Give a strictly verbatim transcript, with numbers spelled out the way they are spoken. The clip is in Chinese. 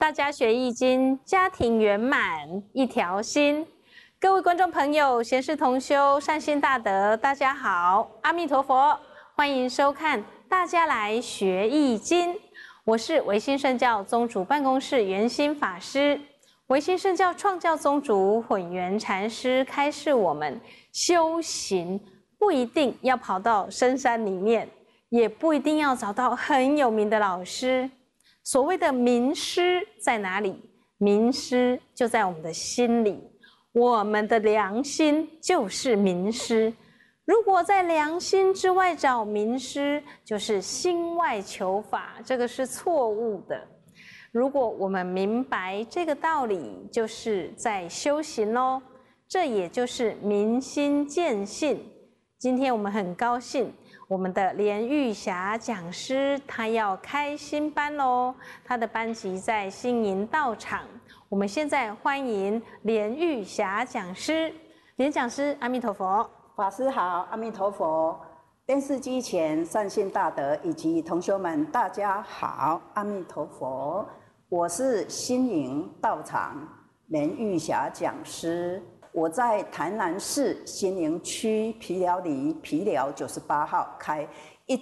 大家学易经，家庭圆满一条心。各位观众朋友，贤士同修，善心大德，大家好，阿弥陀佛，欢迎收看《大家来学易经》。我是唯心圣教宗主办公室圆心法师，唯心圣教创教宗主混元禅师开示我们，修行不一定要跑到深山里面，也不一定要找到很有名的老师。所谓的名师在哪里？名师就在我们的心里，我们的良心就是名师。如果在良心之外找名师，就是心外求法，这个是错误的。如果我们明白这个道理，就是在修行咯，这也就是明心见性。今天我们很高兴，我们的连玉霞讲师他要开新班咯，他的班级在新营道场。我们现在欢迎连玉霞讲师。连讲师，阿弥陀佛。 法师好，阿弥陀佛。电视机前善信大德以及同学们，大家好，阿弥陀佛。我是新营道场连玉霞讲师，我在台南市新营区皮寮里皮寮九十八号开